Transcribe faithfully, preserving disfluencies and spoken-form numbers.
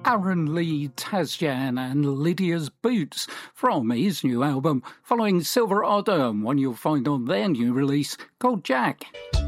Aaron Lee Tasjan and Lydia's Boots from his new album following Silver Otter, one you'll find on their new release called Jack.